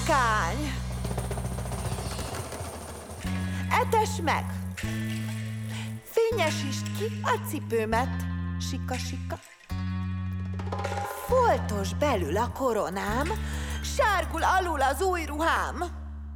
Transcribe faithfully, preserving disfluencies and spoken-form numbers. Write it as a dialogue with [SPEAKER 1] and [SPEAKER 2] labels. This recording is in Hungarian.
[SPEAKER 1] Bárkány! Etes meg! Fényesítsd ki a cipőmet, sika-sika. Foltos belül a koronám, sárgul alul az új ruhám.